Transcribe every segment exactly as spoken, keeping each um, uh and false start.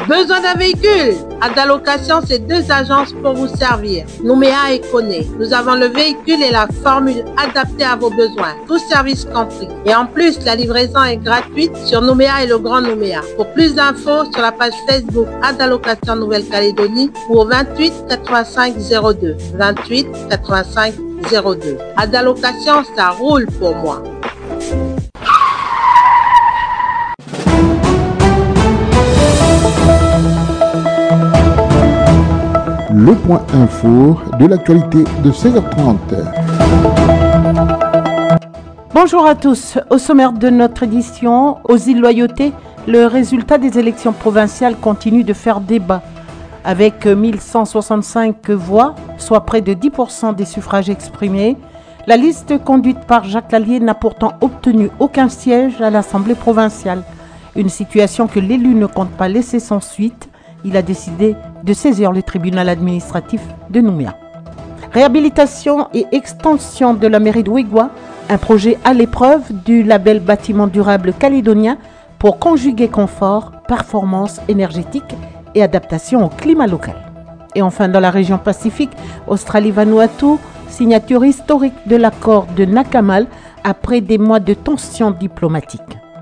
Besoin d'un véhicule? Adalocation, c'est deux agences pour vous servir. Nouméa et Koné. Nous avons le véhicule et la formule adaptée à vos besoins. Tout service compris. Et en plus, la livraison est gratuite sur Nouméa et le Grand Nouméa. Pour plus d'infos, sur la page Facebook Adalocation Nouvelle-Calédonie ou au vingt-huit quatre-vingt-cinq zéro deux. vingt-huit quatre-vingt-cinq zéro deux. Adalocation, ça roule pour moi. Le point info de l'actualité de seize heures trente. Bonjour à tous. Au sommaire de notre édition, aux îles Loyauté, le résultat des élections provinciales continue de faire débat. Avec mille cent soixante-cinq voix, soit près de dix pour cent des suffrages exprimés, la liste conduite par Jacques Lallier n'a pourtant obtenu aucun siège à l'Assemblée provinciale. Une situation que l'élu ne compte pas laisser sans suite. Il a décidé de saisir le tribunal administratif de Nouméa. Réhabilitation et extension de la mairie de Ouigoua, un projet à l'épreuve du label bâtiment durable calédonien pour conjuguer confort, performance énergétique et adaptation au climat local. Et enfin, dans la région Pacifique, Australie-Vanuatu, signature historique de l'accord de Nakamal après des mois de tensions diplomatiques.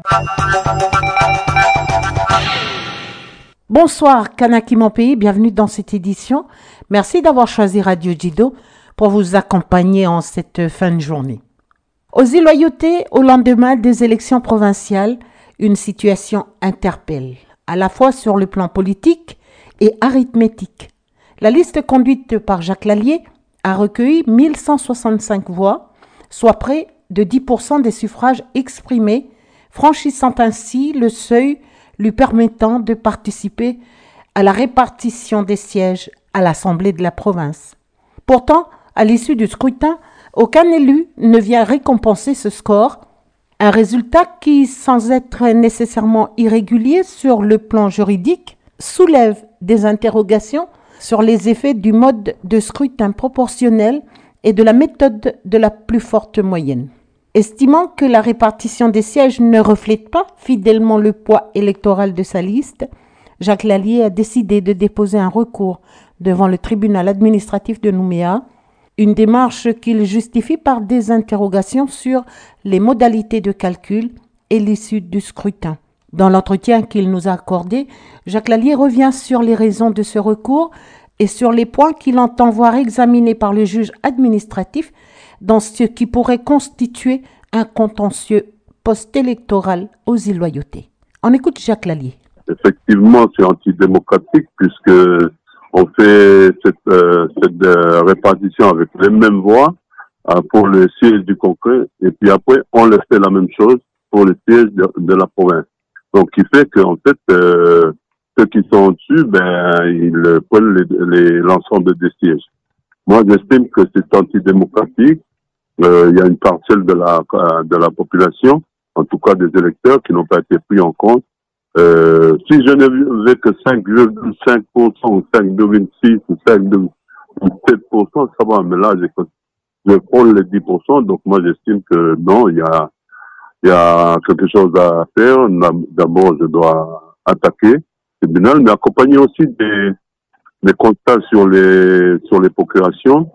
Bonsoir Kanaki mon pays, bienvenue dans cette édition. Merci d'avoir choisi Radio Jido pour vous accompagner en cette fin de journée. Aux îles Loyauté, au lendemain des élections provinciales, une situation interpelle, à la fois sur le plan politique et arithmétique. La liste conduite par Jacques Lallier a recueilli mille cent soixante-cinq voix, soit près de dix pour cent des suffrages exprimés, franchissant ainsi le seuil lui permettant de participer à la répartition des sièges à l'Assemblée de la province. Pourtant, à l'issue du scrutin, aucun élu ne vient récompenser ce score, un résultat qui, sans être nécessairement irrégulier sur le plan juridique, soulève des interrogations sur les effets du mode de scrutin proportionnel et de la méthode de la plus forte moyenne. Estimant que la répartition des sièges ne reflète pas fidèlement le poids électoral de sa liste, Jacques Lallier a décidé de déposer un recours devant le tribunal administratif de Nouméa, une démarche qu'il justifie par des interrogations sur les modalités de calcul et l'issue du scrutin. Dans l'entretien qu'il nous a accordé, Jacques Lallier revient sur les raisons de ce recours et sur les points qu'il entend voir examinés par le juge administratif dans ce qui pourrait constituer un contentieux post-électoral aux îles Loyauté. On écoute Jacques Lallier. Effectivement, c'est antidémocratique puisque on fait cette, euh, cette euh, répartition avec les mêmes voix euh, pour le siège du congrès et puis après on leur fait la même chose pour le siège de, de la province. Donc, qui fait qu'en fait, euh, ceux qui sont au-dessus, ben, ils prennent les, les, l'ensemble des sièges. Moi, j'estime que c'est antidémocratique. Euh, il y a une parcelle de la de la population, en tout cas des électeurs, qui n'ont pas été pris en compte. Euh, si je ne veux que cinq virgule cinq pour cent ou cinq virgule six ou cinq virgule sept pour cent, ça va. Mais là, je, je prends les dix pour cent, donc moi, j'estime que non, il y a il y a quelque chose à faire. D'abord, je dois attaquer le tribunal, mais accompagner aussi des des constats sur les sur les procurations.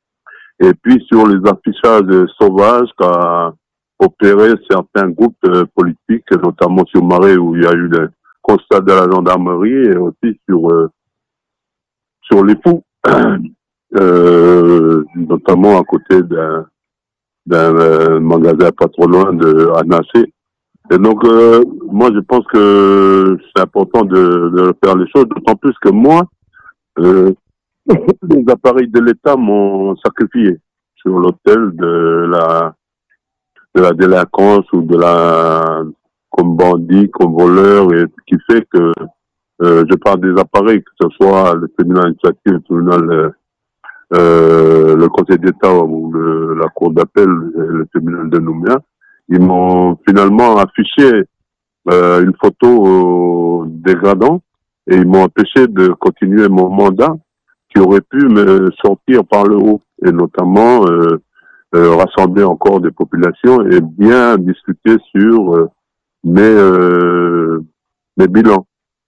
Et puis sur les affichages sauvages qu'a opéré certains groupes euh, politiques, notamment sur Marais où il y a eu le constat de la gendarmerie et aussi sur euh, sur les fous, euh, notamment à côté d'un d'un euh, magasin pas trop loin de Anassé. Et donc euh, moi je pense que c'est important de, de faire les choses, d'autant plus que moi euh, les appareils de l'État m'ont sacrifié sur l'autel de la de la délinquance ou de la comme bandit, comme voleur, et qui fait que euh, je parle des appareils, que ce soit le tribunal administratif, le tribunal, euh, le Conseil d'État ou le, la Cour d'appel, le tribunal de Nouméa, ils m'ont finalement affiché euh, une photo euh, dégradant et ils m'ont empêché de continuer mon mandat qui aurait pu me sortir par le haut et notamment euh, euh, rassembler encore des populations et bien discuter sur euh, mes, euh, mes bilans.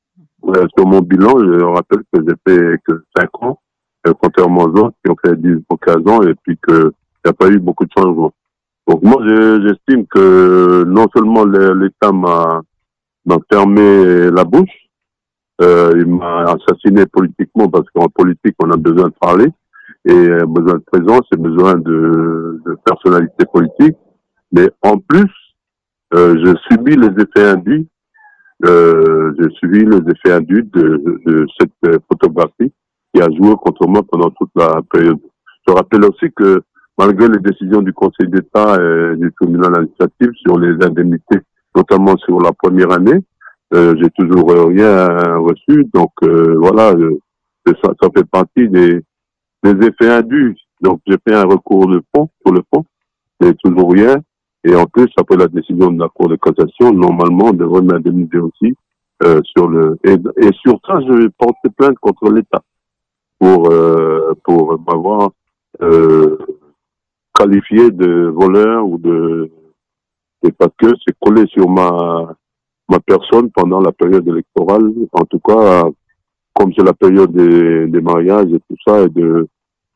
euh, sur mon bilan, je rappelle que j'ai fait que cinq ans, euh, contrairement aux autres qui ont fait dix ou quinze ans et puis qu'il n'y a pas eu beaucoup de changements. Donc moi, je, j'estime que non seulement l'État m'a, m'a fermé la bouche, euh, il m'a assassiné politiquement parce qu'en politique, on a besoin de parler et besoin de présence et besoin de, de personnalité politique. Mais en plus, euh, je subis les effets induits, euh, je subis les effets induits de, de cette photographie qui a joué contre moi pendant toute la période. Je rappelle aussi que malgré les décisions du Conseil d'État et du tribunal administratif sur les indemnités, notamment sur la première année, euh, j'ai toujours rien reçu. Donc euh, voilà, euh, ça, ça fait partie des, des effets induits. Donc j'ai fait un recours de fond sur le fond, mais toujours rien. Et en plus, après la décision de la Cour de cassation, normalement, on devrait m'indemniser aussi euh, sur le et, et sur ça, je vais porter plainte contre l'État pour euh, pour m'avoir euh, qualifié de voleur ou de c'est parce que c'est collé sur ma ma personne pendant la période électorale. En tout cas, comme c'est la période des, des mariages et tout ça, et de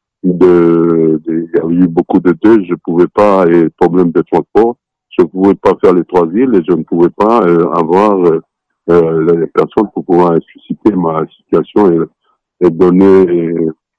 de, de il y a eu beaucoup de deuil, je pouvais pas, et problème de transport, je pouvais pas faire les trois îles et je ne pouvais pas euh, avoir euh, euh, les personnes pour pouvoir susciter ma situation et, et donner et,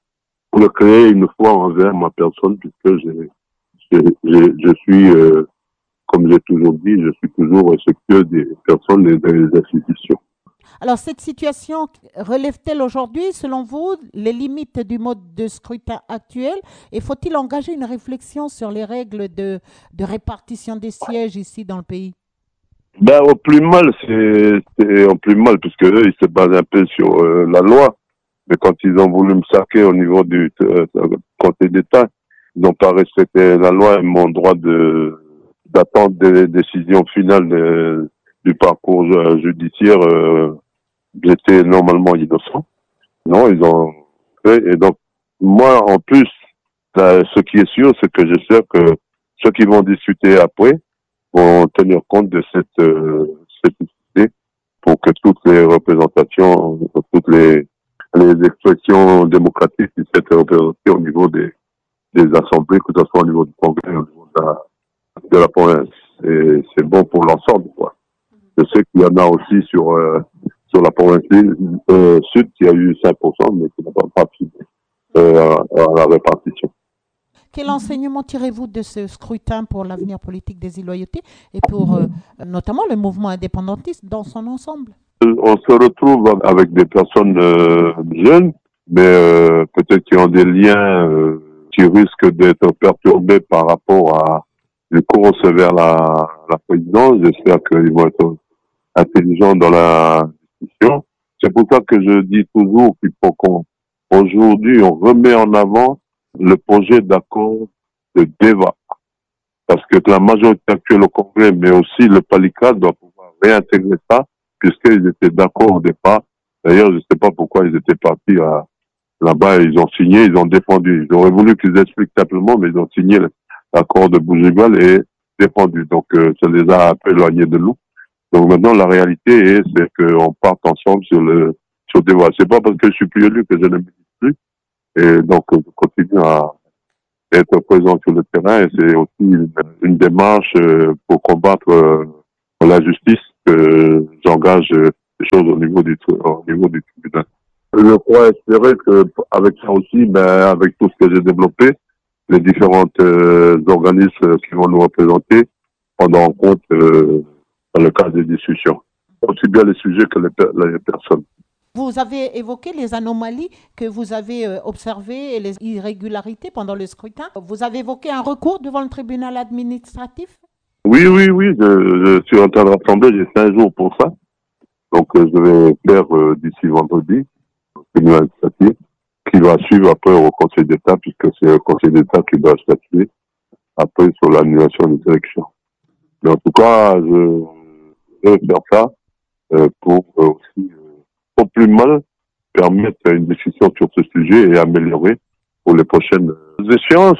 le créer une foi envers ma personne puisque j'ai, j'ai, j'ai, je suis euh, comme j'ai toujours dit, je suis toujours respectueux des personnes et des institutions. Alors, cette situation relève-t-elle aujourd'hui, selon vous, les limites du mode de scrutin actuel et faut-il engager une réflexion sur les règles de, de répartition des sièges ici dans le pays? Ben, au plus mal, c'est, c'est au plus mal, puisque eux, ils se basent un peu sur euh, la loi. Mais quand ils ont voulu me saquer au niveau du euh, Conseil d'État, ils n'ont pas respecté la loi et mon droit de d'attendre des décisions finales de, du parcours judiciaire. Euh, j'étais normalement innocent. Non, ils ont fait. Et donc, moi, en plus, là, ce qui est sûr, c'est que j'espère que ceux qui vont discuter après vont tenir compte de cette, euh, cette idée pour que toutes les représentations, toutes les, les expressions démocratiques puissent être représentées au niveau des, des assemblées, que ce soit au niveau du Congrès, au niveau de la, de la province. Et c'est bon pour l'ensemble, quoi. Je sais qu'il y en a aussi sur, euh, sur la province euh, sud qui a eu cinq pour cent, mais qui n'a pas participé euh, à, à la répartition. Quel enseignement tirez-vous de ce scrutin pour l'avenir politique des Îles-Loyauté et pour euh, notamment le mouvement indépendantiste dans son ensemble? On se retrouve avec des personnes euh, jeunes, mais euh, peut-être qui ont des liens euh, qui risquent d'être perturbés par rapport à les courses vers la, la présidence. J'espère qu'ils vont être intelligents dans la discussion. C'est pour ça que je dis toujours qu'il faut qu'on, aujourd'hui, on remet en avant le projet d'accord de débat. Parce que la majorité actuelle au Congrès, mais aussi le PALICA, doit pouvoir réintégrer ça, puisqu'ils étaient d'accord au départ. D'ailleurs, je ne sais pas pourquoi ils étaient partis à, là-bas, ils ont signé, ils ont défendu. J'aurais voulu qu'ils expliquent simplement, mais ils ont signé l'accord de Bougival et défendu. Donc, euh, ça les a un peu éloignés de nous. Donc maintenant, la réalité est, c'est qu'on parte ensemble sur le, sur des voies. C'est pas parce que je suis plus élu que je ne milite plus. Et donc, je continue à être présent sur le terrain et c'est aussi une, une démarche pour combattre euh, la justice que j'engage des choses au niveau du, au niveau du tribunal. Je crois espérer que, avec ça aussi, ben, avec tout ce que j'ai développé, les différents euh, organismes qui vont nous représenter prendront en compte euh, dans le cadre des discussions, aussi bien les sujets que les, per- les personnes. Vous avez évoqué les anomalies que vous avez euh, observées et les irrégularités pendant le scrutin. Vous avez évoqué un recours devant le tribunal administratif? Oui, oui, oui, je, je suis en train de rassembler, j'ai cinq jours pour ça. Donc, euh, je vais faire euh, d'ici vendredi, le tribunal administratif, qui va suivre après au Conseil d'État, puisque c'est le Conseil d'État qui doit statuer après sur l'annulation des élections. Mais en tout cas, je, je vais faire ça euh, pour euh, aussi, euh, au plus mal, permettre une discussion sur ce sujet et améliorer pour les prochaines échéances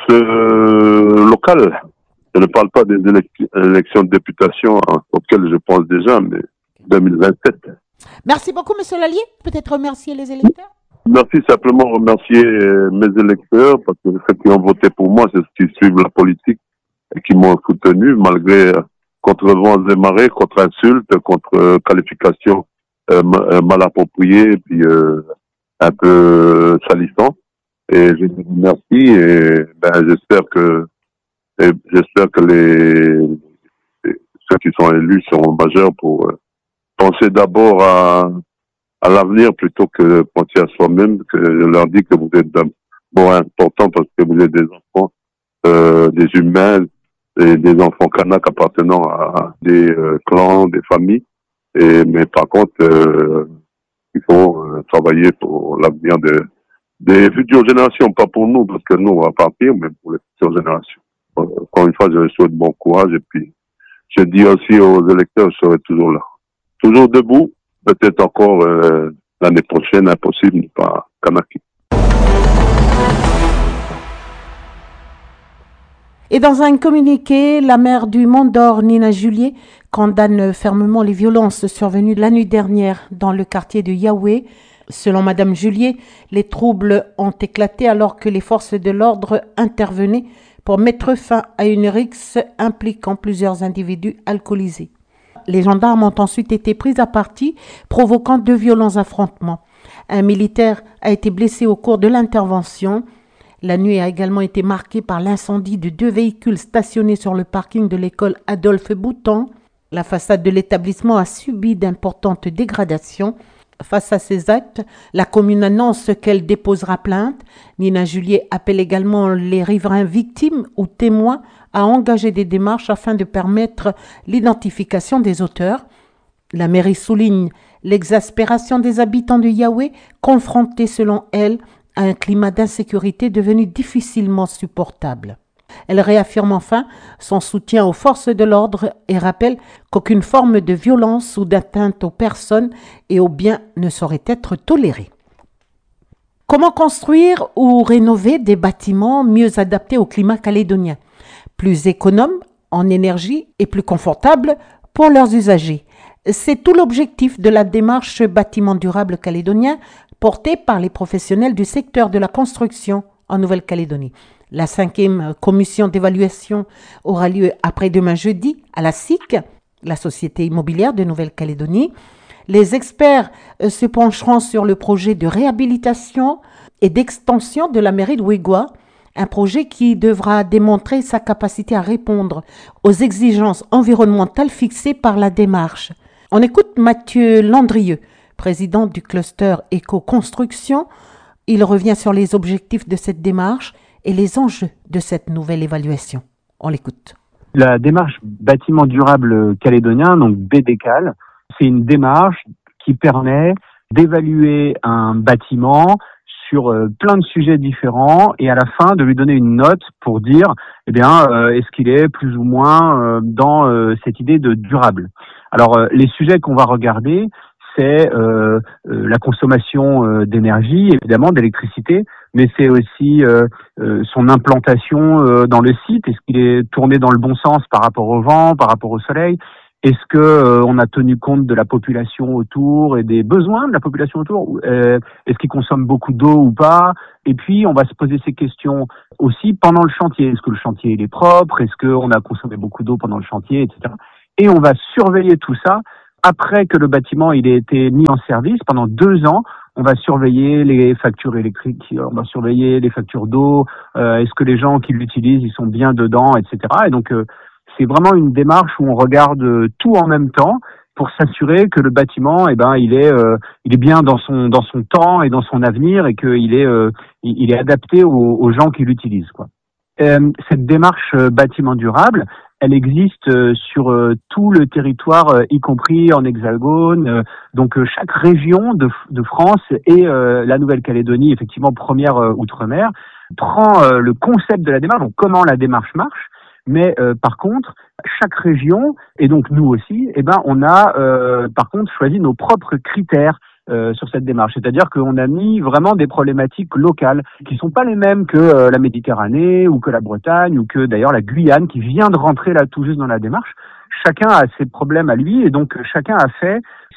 euh, locales. Je ne parle pas des élec- élections de députation hein, auxquelles je pense déjà, mais deux mille vingt-sept. Merci beaucoup, Monsieur Lallier. Peut-être remercier les électeurs. Merci, simplement remercier mes électeurs parce que ceux qui ont voté pour moi, c'est ceux qui suivent la politique et qui m'ont soutenu malgré contre vents et marées, contre insultes, contre qualifications euh, mal appropriées et puis euh, un peu salissants. Et je vous remercie et ben, j'espère que et j'espère que les ceux qui sont élus seront majeurs pour euh, penser d'abord à à l'avenir plutôt que penser à soi-même, que je leur dis que vous êtes bon important parce que vous êtes des enfants, euh, des humains, et des enfants kanaks appartenant à des euh, clans, des familles. Et mais par contre, euh, il faut euh, travailler pour l'avenir de, des futures générations, pas pour nous parce que nous on va partir, mais pour les futures générations. Encore une fois, je souhaite bon courage et puis je dis aussi aux électeurs, je serai toujours là, toujours debout. Peut-être encore euh, l'année prochaine, impossible, pas Kanaki. Et dans un communiqué, la maire du Mont-d'Or, Nina Julier, condamne fermement les violences survenues la nuit dernière dans le quartier de Yahweh. Selon Madame Julier, les troubles ont éclaté alors que les forces de l'ordre intervenaient pour mettre fin à une rixe impliquant plusieurs individus alcoolisés. Les gendarmes ont ensuite été pris à partie, provoquant de violents affrontements. Un militaire a été blessé au cours de l'intervention. La nuit a également été marquée par l'incendie de deux véhicules stationnés sur le parking de l'école Adolphe Bouton. La façade de l'établissement a subi d'importantes dégradations. Face à ces actes, la commune annonce qu'elle déposera plainte. Nina Julier appelle également les riverains victimes ou témoins à engager des démarches afin de permettre l'identification des auteurs. La mairie souligne l'exaspération des habitants de Yahweh, confrontés selon elle à un climat d'insécurité devenu difficilement supportable. Elle réaffirme enfin son soutien aux forces de l'ordre et rappelle qu'aucune forme de violence ou d'atteinte aux personnes et aux biens ne saurait être tolérée. Comment construire ou rénover des bâtiments mieux adaptés au climat calédonien, plus économes en énergie et plus confortables pour leurs usagers? C'est tout l'objectif de la démarche Bâtiment durable calédonien portée par les professionnels du secteur de la construction en Nouvelle-Calédonie. La cinquième commission d'évaluation aura lieu après-demain jeudi à la S I C, la Société immobilière de Nouvelle-Calédonie. Les experts se pencheront sur le projet de réhabilitation et d'extension de la mairie de Ouigoua, un projet qui devra démontrer sa capacité à répondre aux exigences environnementales fixées par la démarche. On écoute Mathieu Landrieux, président du cluster éco-construction. Il revient sur les objectifs de cette démarche et les enjeux de cette nouvelle évaluation. On l'écoute. La démarche bâtiment durable calédonien, donc B D C A L, c'est une démarche qui permet d'évaluer un bâtiment sur euh, plein de sujets différents et à la fin de lui donner une note pour dire, eh bien, euh, est-ce qu'il est plus ou moins euh, dans euh, cette idée de durable. Alors, euh, les sujets qu'on va regarder, c'est euh, euh, la consommation euh, d'énergie, évidemment, d'électricité, mais c'est aussi euh, euh, son implantation euh, dans le site. Est-ce qu'il est tourné dans le bon sens par rapport au vent, par rapport au soleil? Est-ce que euh, on a tenu compte de la population autour et des besoins de la population autour? euh, Est-ce qu'il consomme beaucoup d'eau ou pas? Et puis, on va se poser ces questions aussi pendant le chantier. Est-ce que le chantier il est propre? Est-ce qu'on a consommé beaucoup d'eau pendant le chantier, et cetera. Et on va surveiller tout ça après que le bâtiment il ait été mis en service pendant deux ans. On va surveiller les factures électriques, on va surveiller les factures d'eau. Euh, est-ce que les gens qui l'utilisent, ils sont bien dedans, et cetera. Et donc, euh, c'est vraiment une démarche où on regarde tout en même temps pour s'assurer que le bâtiment, eh ben, il est, euh, il est bien dans son dans son temps et dans son avenir et qu'il est, euh, il est adapté aux, aux gens qui l'utilisent, quoi. Euh, cette démarche euh, bâtiment durable, elle existe euh, sur euh, tout le territoire, euh, y compris en Hexagone. Euh, donc euh, chaque région de, de France et euh, la Nouvelle-Calédonie, effectivement première euh, outre-mer, prend euh, le concept de la démarche, donc comment la démarche marche. Mais euh, par contre, chaque région, et donc nous aussi, eh ben on a euh, par contre choisi nos propres critères euh, sur cette démarche. C'est-à-dire qu'on a mis vraiment des problématiques locales qui sont pas les mêmes que euh, la Méditerranée ou que la Bretagne ou que d'ailleurs la Guyane qui vient de rentrer là tout juste dans la démarche. Chacun a ses problèmes à lui et donc chacun a fait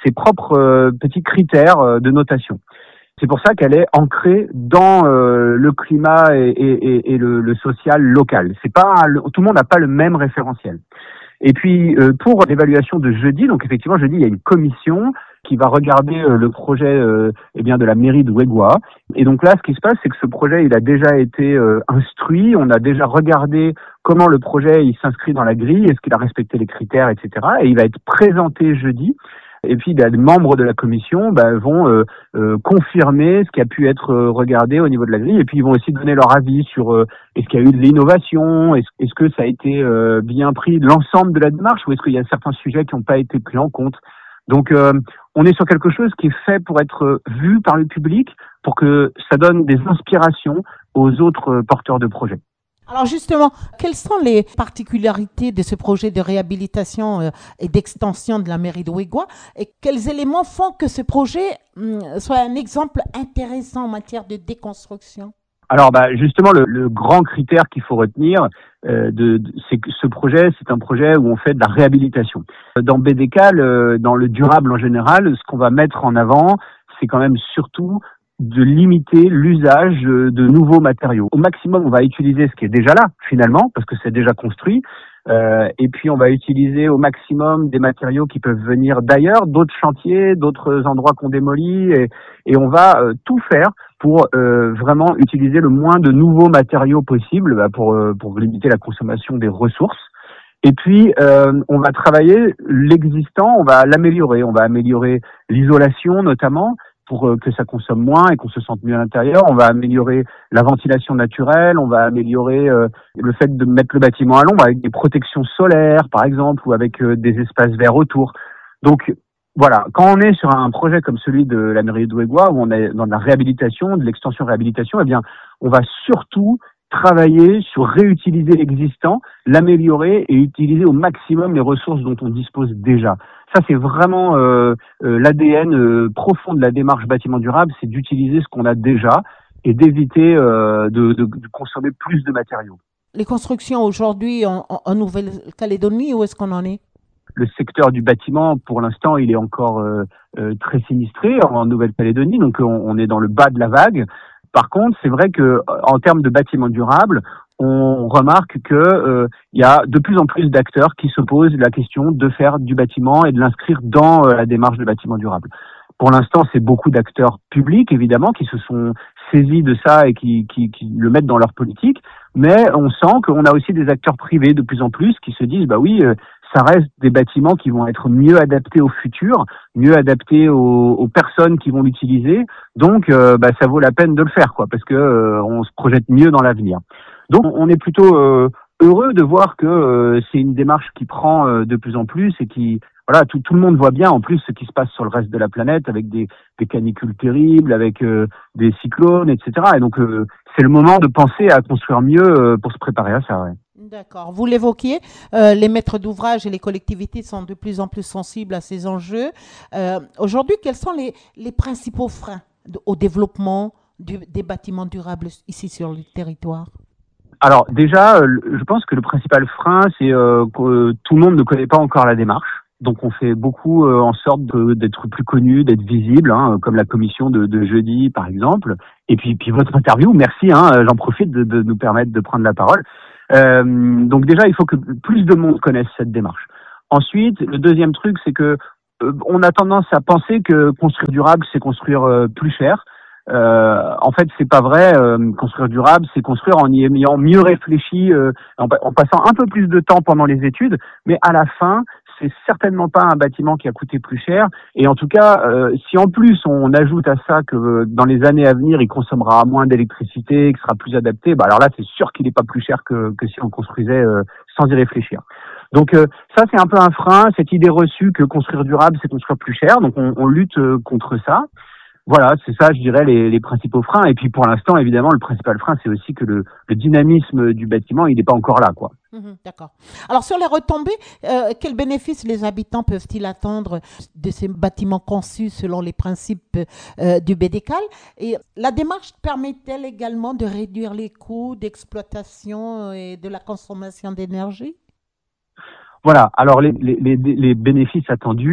ses propres euh, petits critères euh, de notation. C'est pour ça qu'elle est ancrée dans euh, le climat et, et, et le, le social local. C'est pas tout le monde n'a pas le même référentiel. Et puis euh, pour l'évaluation de jeudi, donc effectivement jeudi il y a une commission qui va regarder euh, le projet euh, eh bien de la mairie de Wegwa. Et donc là ce qui se passe c'est que ce projet il a déjà été euh, instruit, on a déjà regardé comment le projet il s'inscrit dans la grille, est-ce qu'il a respecté les critères, et cetera. Et il va être présenté jeudi. Et puis, bah, les membres de la commission bah, vont euh, euh, confirmer ce qui a pu être euh, regardé au niveau de la grille. Et puis, ils vont aussi donner leur avis sur euh, est-ce qu'il y a eu de l'innovation, est-ce, est-ce que ça a été euh, bien pris l'ensemble de la démarche, ou est-ce qu'il y a certains sujets qui n'ont pas été pris en compte. Donc, euh, on est sur quelque chose qui est fait pour être vu par le public, pour que ça donne des inspirations aux autres euh, porteurs de projets. Alors justement, quelles sont les particularités de ce projet de réhabilitation euh, et d'extension de la mairie de Wegwa, et quels éléments font que ce projet hum, soit un exemple intéressant en matière de déconstruction? Alors bah, justement, le, le grand critère qu'il faut retenir, euh, de, de, c'est que ce projet, c'est un projet où on fait de la réhabilitation. Dans B D K, le, dans le durable en général, ce qu'on va mettre en avant, c'est quand même surtout de limiter l'usage de nouveaux matériaux. Au maximum, on va utiliser ce qui est déjà là, finalement, parce que c'est déjà construit. Euh, et puis, on va utiliser au maximum des matériaux qui peuvent venir d'ailleurs, d'autres chantiers, d'autres endroits qu'on démolit. Et, et on va euh, tout faire pour euh, vraiment utiliser le moins de nouveaux matériaux possible bah, pour, euh, pour limiter la consommation des ressources. Et puis, euh, on va travailler l'existant, on va l'améliorer. On va améliorer l'isolation, notamment, pour que ça consomme moins et qu'on se sente mieux à l'intérieur. On va améliorer la ventilation naturelle, on va améliorer euh, le fait de mettre le bâtiment à l'ombre avec des protections solaires, par exemple, ou avec euh, des espaces verts autour. Donc, voilà, quand on est sur un projet comme celui de la mairie de Wegwa, où on est dans la réhabilitation, de l'extension réhabilitation, eh bien, on va surtout travailler sur réutiliser l'existant, l'améliorer et utiliser au maximum les ressources dont on dispose déjà. Ça, c'est vraiment euh, euh, l'A D N euh, profond de la démarche bâtiment durable, c'est d'utiliser ce qu'on a déjà et d'éviter euh, de, de, de consommer plus de matériaux. Les constructions aujourd'hui en, en, en Nouvelle-Calédonie, où est-ce qu'on en est? Le secteur du bâtiment, pour l'instant, il est encore euh, euh, très sinistré en Nouvelle-Calédonie, donc on, on est dans le bas de la vague. Par contre, c'est vrai que en termes de bâtiment durable, on remarque que euh, il y a de plus en plus d'acteurs qui se posent la question de faire du bâtiment et de l'inscrire dans euh, la démarche de bâtiment durable. Pour l'instant, c'est beaucoup d'acteurs publics, évidemment, qui se sont saisis de ça et qui, qui, qui le mettent dans leur politique. Mais on sent qu'on a aussi des acteurs privés de plus en plus qui se disent, bah oui, euh, ça reste des bâtiments qui vont être mieux adaptés au futur, mieux adaptés aux, aux personnes qui vont l'utiliser. Donc, euh, bah, ça vaut la peine de le faire, quoi, parce que euh, on se projette mieux dans l'avenir. Donc, on est plutôt euh, heureux de voir que euh, c'est une démarche qui prend euh, de plus en plus et qui, voilà, tout, tout le monde voit bien en plus ce qui se passe sur le reste de la planète avec des, des canicules terribles, avec euh, des cyclones, et cetera. Et donc, euh, c'est le moment de penser à construire mieux euh, pour se préparer à ça. Ouais. D'accord. Vous l'évoquiez, euh, les maîtres d'ouvrage et les collectivités sont de plus en plus sensibles à ces enjeux. Euh, aujourd'hui, quels sont les, les principaux freins de, au développement du, des bâtiments durables ici sur le territoire? Alors déjà, je pense que le principal frein, c'est euh, que tout le monde ne connaît pas encore la démarche. Donc on fait beaucoup euh, en sorte de, d'être plus connu, d'être visible, hein, comme la commission de, de jeudi par exemple. Et puis, puis votre interview, merci, hein, j'en profite de, de nous permettre de prendre la parole. Euh, donc déjà, il faut que plus de monde connaisse cette démarche. Ensuite, le deuxième truc, c'est que euh, on a tendance à penser que construire durable, c'est construire euh, plus cher. Euh, en fait, c'est pas vrai. Euh, construire durable, c'est construire en y ayant mieux réfléchi, euh, en, en passant un peu plus de temps pendant les études. Mais à la fin, c'est certainement pas un bâtiment qui a coûté plus cher. Et en tout cas, euh, si en plus on ajoute à ça que euh, dans les années à venir, il consommera moins d'électricité, qu'il sera plus adapté, bah alors là, c'est sûr qu'il n'est pas plus cher que, que si on construisait euh, sans y réfléchir. Donc euh, ça, c'est un peu un frein, cette idée reçue que construire durable, c'est construire plus cher. Donc on, on lutte euh, contre ça. Voilà, c'est ça, je dirais, les, les principaux freins. Et puis pour l'instant, évidemment, le principal frein, c'est aussi que le, le dynamisme du bâtiment, il n'est pas encore là, quoi. Mmh, d'accord. Alors sur les retombées, euh, quels bénéfices les habitants peuvent-ils attendre de ces bâtiments conçus selon les principes euh, du B D C A L? Et la démarche permet-elle également de réduire les coûts d'exploitation et de la consommation d'énergie? Voilà, alors les, les, les, les bénéfices attendus,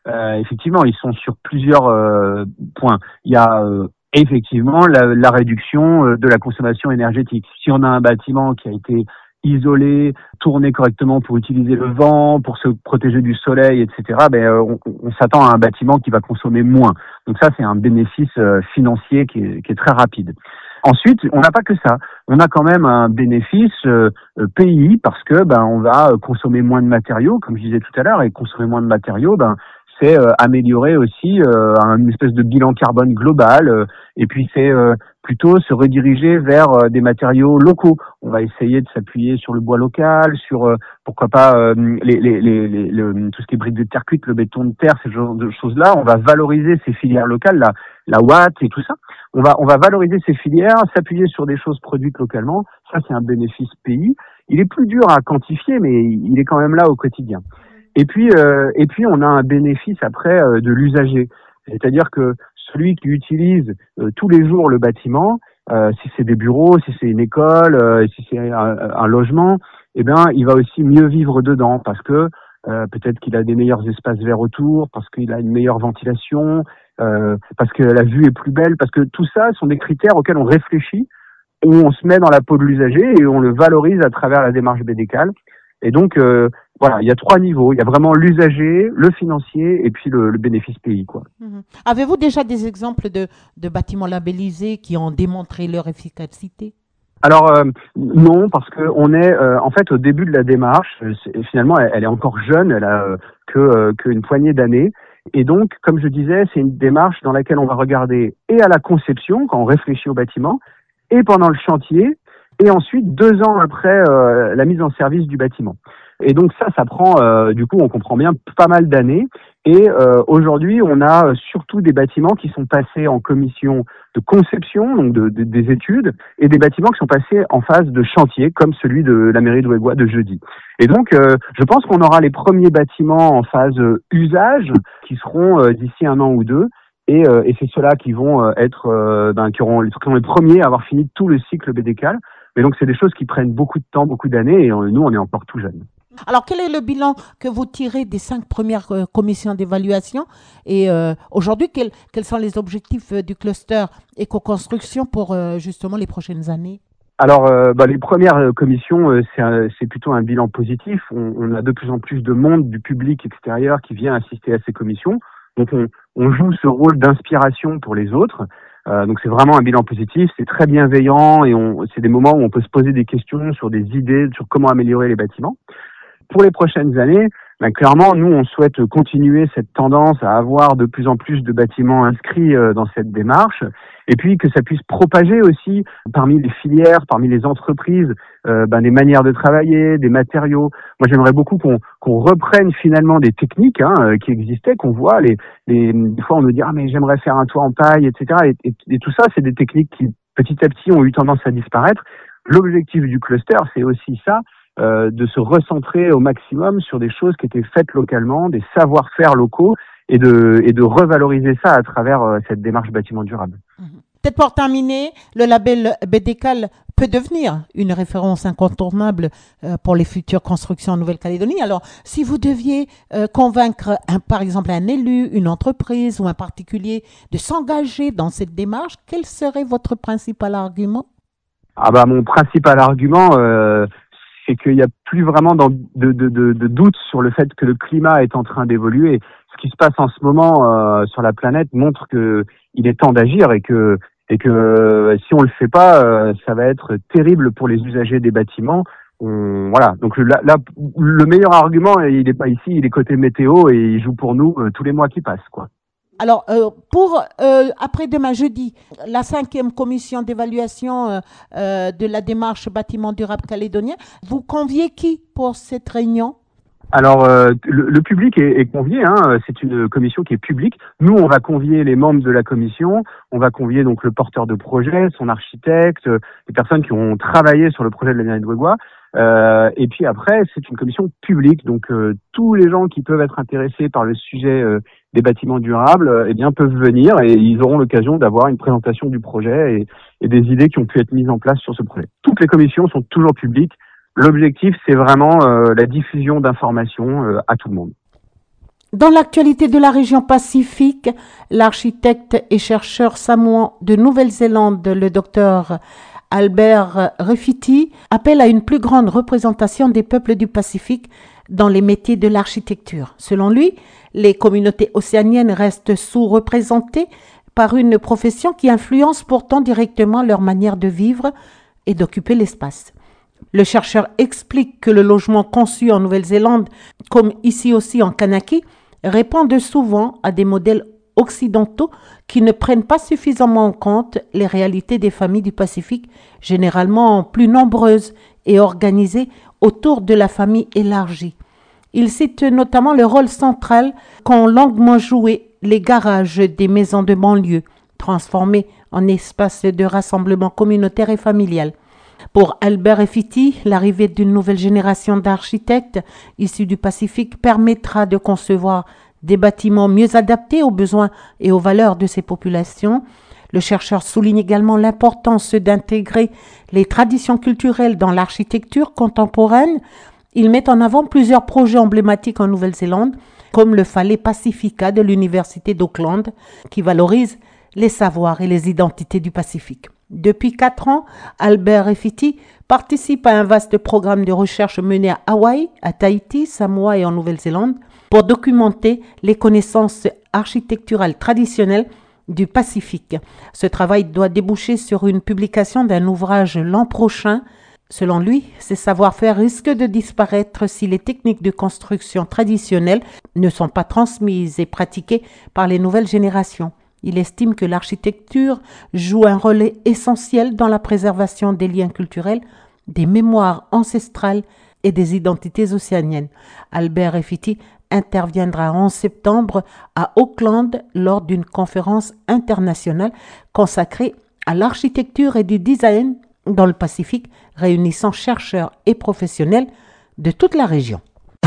euh, effectivement, ils sont sur plusieurs euh, points. Il y a euh, effectivement la, la réduction euh, de la consommation énergétique. Si on a un bâtiment qui a été isolé, tourné correctement pour utiliser le vent, pour se protéger du soleil, et cetera, ben, euh, on, on s'attend à un bâtiment qui va consommer moins. Donc ça, c'est un bénéfice euh, financier qui est, qui est très rapide. Ensuite, on n'a pas que ça. On a quand même un bénéfice euh, P I parce que ben on va consommer moins de matériaux, comme je disais tout à l'heure, et consommer moins de matériaux, ben c'est euh, améliorer aussi euh, une espèce de bilan carbone global. Euh, et puis c'est euh, plutôt se rediriger vers euh, des matériaux locaux. On va essayer de s'appuyer sur le bois local, sur euh, pourquoi pas euh, les, les, les, les, le, tout ce qui est briques de terre cuite, le béton de terre, ces genres de choses-là. On va valoriser ces filières locales, la, la Watt et tout ça. On va, on va valoriser ces filières, s'appuyer sur des choses produites localement. Ça, c'est un bénéfice P I. Il est plus dur à quantifier, mais il est quand même là au quotidien. Et puis, euh, et puis, on a un bénéfice après euh, de l'usager. C'est-à-dire que celui qui utilise euh, tous les jours le bâtiment, euh, si c'est des bureaux, si c'est une école, euh, si c'est un, un logement, eh ben, il va aussi mieux vivre dedans parce que euh, peut-être qu'il a des meilleurs espaces verts autour, parce qu'il a une meilleure ventilation, euh, parce que la vue est plus belle, parce que tout ça sont des critères auxquels on réfléchit, où on se met dans la peau de l'usager et on le valorise à travers la démarche B D C A L. Et donc, euh, voilà, il y a trois niveaux. Il y a vraiment l'usager, le financier et puis le, le bénéfice P I, quoi. Mmh. Avez-vous déjà des exemples de, de bâtiments labellisés qui ont démontré leur efficacité? Alors euh, non, parce que on est euh, en fait au début de la démarche. Finalement, elle, elle est encore jeune, elle a euh, que euh, qu'une poignée d'années. Et donc, comme je disais, c'est une démarche dans laquelle on va regarder et à la conception, quand on réfléchit au bâtiment, et pendant le chantier, et ensuite deux ans après euh, la mise en service du bâtiment. Et donc ça, ça prend, euh, du coup, on comprend bien, pas mal d'années. Et euh, aujourd'hui, on a surtout des bâtiments qui sont passés en commission de conception, donc de, de, des études, et des bâtiments qui sont passés en phase de chantier, comme celui de la mairie de Ouégois de jeudi. Et donc, euh, je pense qu'on aura les premiers bâtiments en phase euh, usage qui seront euh, d'ici un an ou deux. Et, euh, et c'est ceux-là qui vont euh, être, euh, ben, qui auront, qui seront les premiers à avoir fini tout le cycle B D C A L. Mais donc, c'est des choses qui prennent beaucoup de temps, beaucoup d'années, et euh, nous, on est encore tout jeunes. Alors, quel est le bilan que vous tirez des cinq premières euh, commissions d'évaluation? Et euh, aujourd'hui, quel, quels sont les objectifs euh, du cluster éco-construction pour euh, justement les prochaines années? Alors, euh, bah, les premières euh, commissions, euh, c'est, un, c'est plutôt un bilan positif. On, on a de plus en plus de monde, du public extérieur qui vient assister à ces commissions. Donc, on, on joue ce rôle d'inspiration pour les autres. Euh, donc, c'est vraiment un bilan positif. C'est très bienveillant et on, c'est des moments où on peut se poser des questions sur des idées, sur comment améliorer les bâtiments. Pour les prochaines années, ben clairement, nous, on souhaite continuer cette tendance à avoir de plus en plus de bâtiments inscrits euh, dans cette démarche, et puis que ça puisse propager aussi parmi les filières, parmi les entreprises, euh, ben des manières de travailler, des matériaux. Moi, j'aimerais beaucoup qu'on qu'on reprenne finalement des techniques hein, qui existaient, qu'on voit. Les, les, des fois, on nous dit ah mais j'aimerais faire un toit en paille, et cetera. Et, et, et tout ça, c'est des techniques qui petit à petit ont eu tendance à disparaître. L'objectif du cluster, c'est aussi ça. Euh, de se recentrer au maximum sur des choses qui étaient faites localement, des savoir-faire locaux, et de, et de revaloriser ça à travers euh, cette démarche bâtiment durable. Peut-être pour terminer, le label B D C A L peut devenir une référence incontournable euh, pour les futures constructions en Nouvelle-Calédonie. Alors, si vous deviez euh, convaincre, un, par exemple, un élu, une entreprise ou un particulier de s'engager dans cette démarche, quel serait votre principal argument? Ah bah mon principal argument, euh, c'est qu'il n'y a plus vraiment de, de, de, de doute sur le fait que le climat est en train d'évoluer. Ce qui se passe en ce moment euh, sur la planète montre que il est temps d'agir et que et que euh, si on le fait pas, euh, ça va être terrible pour les usagers des bâtiments. On, voilà. Donc là, là, le meilleur argument, il est pas ici, il est côté météo et il joue pour nous euh, tous les mois qui passent, quoi. Alors, euh, pour euh, après-demain jeudi, la cinquième commission d'évaluation euh, euh, de la démarche bâtiment durable calédonien, vous conviez qui pour cette réunion? Alors, euh, le, le public est, est convié, hein, c'est une commission qui est publique. Nous, on va convier les membres de la commission, on va convier donc le porteur de projet, son architecte, les personnes qui ont travaillé sur le projet de la mairie de Ouégois. Euh, et puis après, c'est une commission publique, donc euh, tous les gens qui peuvent être intéressés par le sujet euh, des bâtiments durables, euh, eh bien peuvent venir et ils auront l'occasion d'avoir une présentation du projet et, et des idées qui ont pu être mises en place sur ce projet. Toutes les commissions sont toujours publiques. L'objectif, c'est vraiment euh, la diffusion d'informations euh, à tout le monde. Dans l'actualité de la région Pacifique, l'architecte et chercheur samoan de Nouvelle-Zélande, le docteur Albert Refiti, appelle à une plus grande représentation des peuples du Pacifique dans les métiers de l'architecture. Selon lui, les communautés océaniennes restent sous-représentées par une profession qui influence pourtant directement leur manière de vivre et d'occuper l'espace. Le chercheur explique que le logement conçu en Nouvelle-Zélande, comme ici aussi en Kanaki, répondent souvent à des modèles occidentaux qui ne prennent pas suffisamment en compte les réalités des familles du Pacifique, généralement plus nombreuses et organisées autour de la famille élargie. Il cite notamment le rôle central qu'ont longuement joué les garages des maisons de banlieue, transformés en espaces de rassemblement communautaire et familial. Pour Albert Refiti, l'arrivée d'une nouvelle génération d'architectes issus du Pacifique permettra de concevoir des bâtiments mieux adaptés aux besoins et aux valeurs de ces populations. Le chercheur souligne également l'importance d'intégrer les traditions culturelles dans l'architecture contemporaine. Il met en avant plusieurs projets emblématiques en Nouvelle-Zélande, comme le Fale Pacifica de l'Université d'Auckland, qui valorise les savoirs et les identités du Pacifique. Depuis quatre ans, Albert Refiti participe à un vaste programme de recherche mené à Hawaï, à Tahiti, Samoa et en Nouvelle-Zélande pour documenter les connaissances architecturales traditionnelles du Pacifique. Ce travail doit déboucher sur une publication d'un ouvrage l'an prochain. Selon lui, ces savoir-faire risquent de disparaître si les techniques de construction traditionnelles ne sont pas transmises et pratiquées par les nouvelles générations. Il estime que l'architecture joue un rôle essentiel dans la préservation des liens culturels, des mémoires ancestrales et des identités océaniennes. Albert Refiti interviendra en septembre à Auckland lors d'une conférence internationale consacrée à l'architecture et du design dans le Pacifique, réunissant chercheurs et professionnels de toute la région.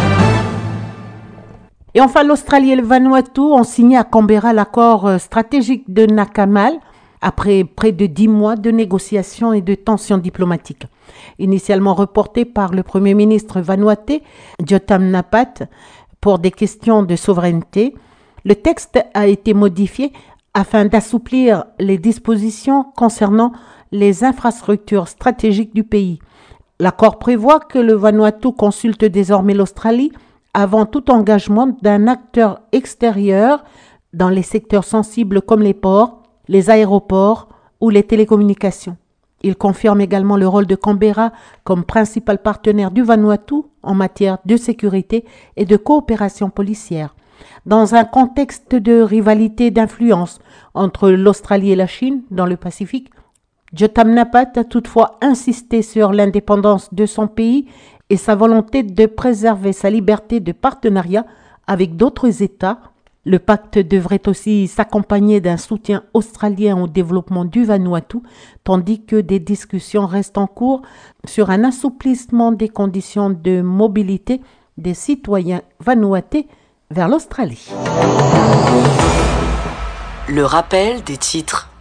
Et enfin, l'Australie et le Vanuatu ont signé à Canberra l'accord stratégique de Nakamal après près de dix mois de négociations et de tensions diplomatiques. Initialement reporté par le Premier ministre vanuatais, Jotam Napat, pour des questions de souveraineté, le texte a été modifié afin d'assouplir les dispositions concernant les infrastructures stratégiques du pays. L'accord prévoit que le Vanuatu consulte désormais l'Australie avant tout engagement d'un acteur extérieur dans les secteurs sensibles comme les ports, les aéroports ou les télécommunications. Il confirme également le rôle de Canberra comme principal partenaire du Vanuatu en matière de sécurité et de coopération policière. Dans un contexte de rivalité et d'influence entre l'Australie et la Chine dans le Pacifique, Jotam Napat a toutefois insisté sur l'indépendance de son pays et sa volonté de préserver sa liberté de partenariat avec d'autres États. Le pacte devrait aussi s'accompagner d'un soutien australien au développement du Vanuatu, tandis que des discussions restent en cours sur un assouplissement des conditions de mobilité des citoyens vanuatais vers l'Australie. Le rappel des titres.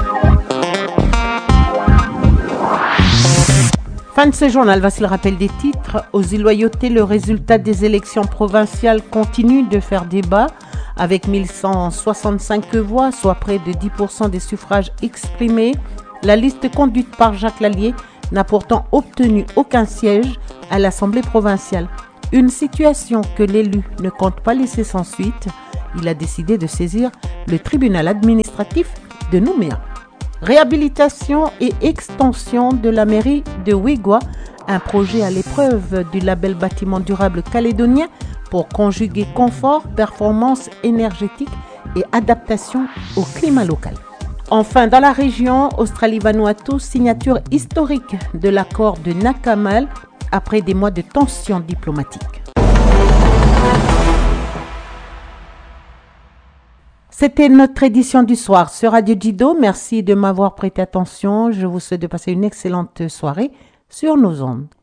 Fin de ce journal, voici le rappel des titres. Aux îles Loyauté, le résultat des élections provinciales continue de faire débat avec mille cent soixante-cinq voix, soit près de dix pour cent des suffrages exprimés. La liste conduite par Jacques Lallier n'a pourtant obtenu aucun siège à l'Assemblée provinciale. Une situation que l'élu ne compte pas laisser sans suite. Il a décidé de saisir le tribunal administratif de Nouméa. Réhabilitation et extension de la mairie de Wigwa, un projet à l'épreuve du label bâtiment durable calédonien pour conjuguer confort, performance énergétique et adaptation au climat local. Enfin, dans la région Australie-Vanuatu, signature historique de l'accord de Nakamal après des mois de tensions diplomatiques. C'était notre édition du soir sur Radio Jido. Merci de m'avoir prêté attention. Je vous souhaite de passer une excellente soirée sur nos ondes.